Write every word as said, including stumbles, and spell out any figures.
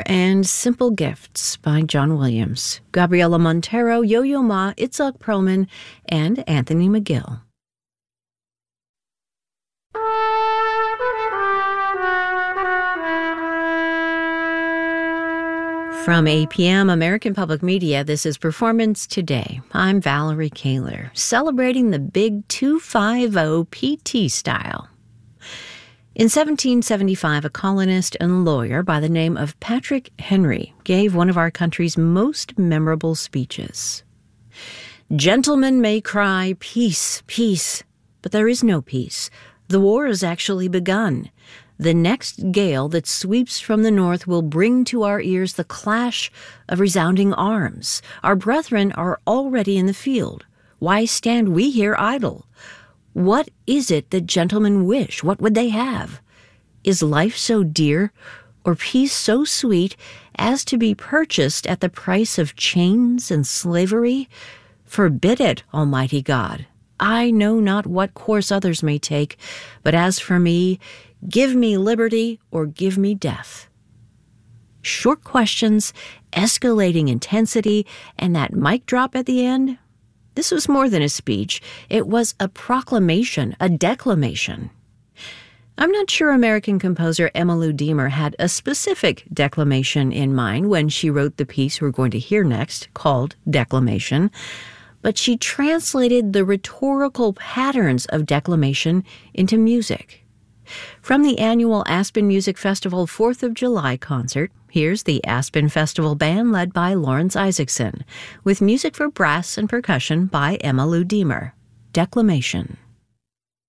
and Simple Gifts by John Williams, Gabriela Montero, Yo-Yo Ma, Itzhak Perlman, and Anthony McGill. From A P M American Public Media, this is Performance Today. I'm Valerie Kaler, celebrating the big two fifty P T style. In seventeen seventy-five, a colonist and lawyer by the name of Patrick Henry gave one of our country's most memorable speeches. Gentlemen may cry, peace, peace, but there is no peace. The war has actually begun. The next gale that sweeps from the north will bring to our ears the clash of resounding arms. Our brethren are already in the field. Why stand we here idle? What is it that gentlemen wish? What would they have? Is life so dear, or peace so sweet, as to be purchased at the price of chains and slavery? Forbid it, Almighty God. I know not what course others may take, but as for me, give me liberty or give me death. Short questions, escalating intensity, and that mic drop at the end? This was more than a speech. It was a proclamation, a declamation. I'm not sure American composer Emmylou Deemer had a specific declamation in mind when she wrote the piece we're going to hear next, called Declamation, but she translated the rhetorical patterns of declamation into music. From the annual Aspen Music Festival fourth of July concert, here's the Aspen Festival Band led by Lawrence Isaacson, with music for brass and percussion by Emmylou Deemer. Declamation.